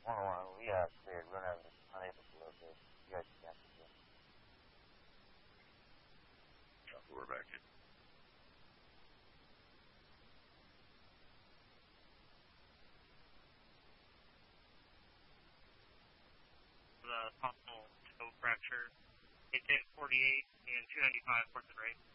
We are cleared. We're unable to locate. You guys can see. We're back in. The possible toe fracture. It's 48 and 295 towards the right.